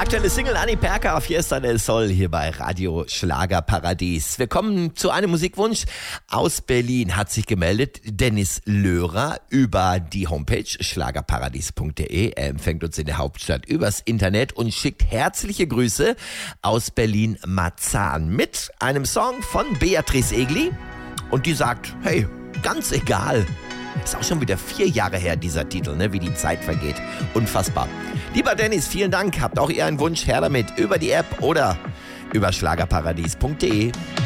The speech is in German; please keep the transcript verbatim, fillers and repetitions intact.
Aktuelle Single Anni Perka, Fiesta del Sol hier bei Radio Schlagerparadies. Wir kommen zu einem Musikwunsch aus Berlin. Hat sich gemeldet Dennis Löhrer über die Homepage schlagerparadies punkt de. Er empfängt uns in der Hauptstadt übers Internet und schickt herzliche Grüße aus Berlin-Marzahn mit einem Song von Beatrice Egli. Und die sagt, hey, ganz egal. Ist auch schon wieder vier Jahre her, dieser Titel, ne? Wie die Zeit vergeht. Unfassbar. Lieber Dennis, vielen Dank. Habt auch ihr einen Wunsch? Her damit über die App oder über schlagerparadies punkt de.